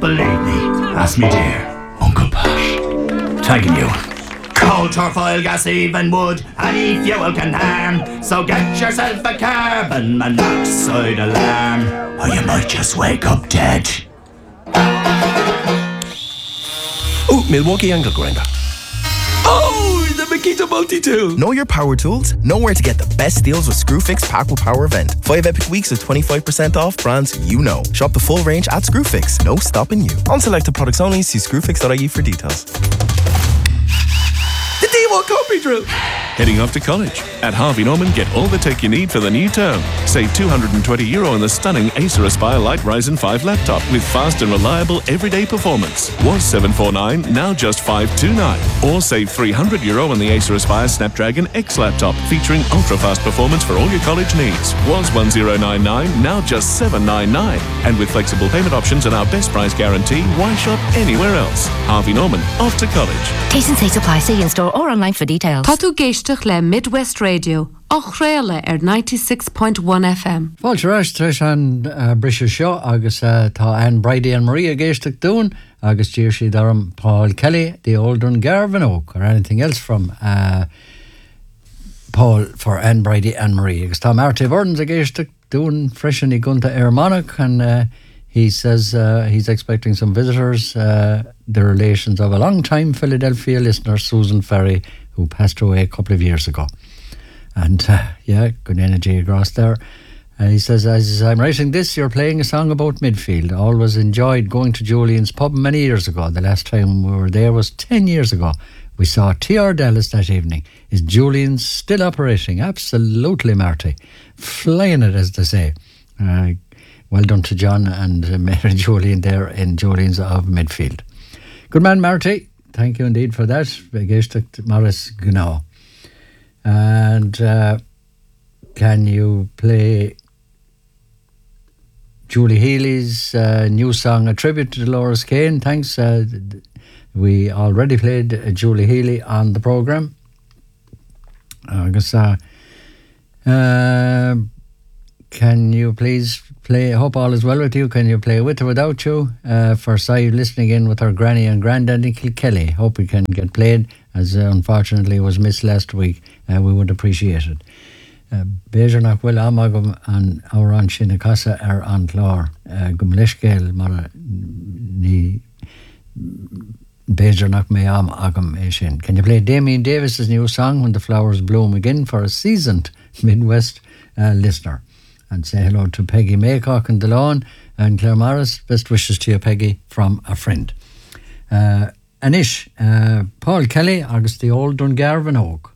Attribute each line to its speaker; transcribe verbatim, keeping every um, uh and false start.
Speaker 1: Believe me, ask me dear, Uncle Posh. Tagging you. Coal, turf, oil, gas, even wood, any fuel can harm. So get yourself a carbon monoxide alarm, or you might just wake up dead.
Speaker 2: Oh, Milwaukee angle grinder. Oh, the Makita multi-tool.
Speaker 3: Know your power tools? Know where to get the best deals with Screwfix Pack with Power event. Five epic weeks with twenty-five percent off brands you know. Shop the full range at Screwfix. No stopping you. On selected products only. See screwfix dot I E for details.
Speaker 2: The D one copy drill. Heading off to college? At Harvey Norman, get all the tech you need for the new term. Save two hundred twenty euro on the stunning Acer Aspire Light Ryzen five laptop with fast and reliable everyday performance. Was seven forty-nine, now just five twenty-nine. Or save three hundred euro on the Acer Aspire Snapdragon X laptop featuring ultra-fast performance for all your college needs. Was one thousand ninety-nine, now just seven ninety-nine. And with flexible payment options and our best price guarantee, why shop anywhere else? Harvey Norman, off to college.
Speaker 4: T's and C's apply. See in store or online for details.
Speaker 5: Tatu géisteach le Midwest Radio. Och réile ar ninety-six point one F M.
Speaker 6: Fáilte ráis treis an uh, brise seo agus uh, tá Anne Brady and Maria géisteach dún agus dír siad arm Paul Kelly, the Oldern Garvan Oak, or anything else from uh, Paul for Anne Brady and Maria. Agus tá Marty Burns a géisteach dún freisin I gunta ar Monach, and uh, he says uh, he's expecting some visitors, uh, the relations of a long-time Philadelphia listener, Susan Ferry, who passed away a couple of years ago. And uh, yeah, good energy across there. Uh, he says, as I'm writing this, you're playing a song about midfield. I always enjoyed going to Julian's pub many years ago. The last time we were there was ten years ago. We saw T R Dallas that evening. Is Julian's still operating? Absolutely, Marty. Flying it, as they say. Uh, well done to John and uh, Mary Julian there in Julian's of midfield. Good man, Marty. Thank you indeed for that. Begeistecht Morris Gnau. And uh, can you play Julie Healy's uh, new song, A Tribute to Dolores Kane? Thanks. Uh, we already played uh, Julie Healy on the programme. I guess, uh, uh, can you please play, I hope all is well with you, can you play With or Without You uh, for Si listening in with her granny and granddad in Kilkelly? Hope we can get played, as uh, unfortunately was missed last week. Uh, we would appreciate it. Béidir nach bhfuil amagam an áran sin a casa ar an chlár gum leiscéil mar ní béidir nach mé am agam é sin. Can you play Damien Davis's new song, When the Flowers Bloom Again, for a seasoned Midwest uh, listener? And say hello to Peggy Maycock and DeLawn and Claire Morris. Best wishes to you, Peggy, from a friend. Uh, Anish, uh, Paul Kelly, agus the Old Dungarvan Oak.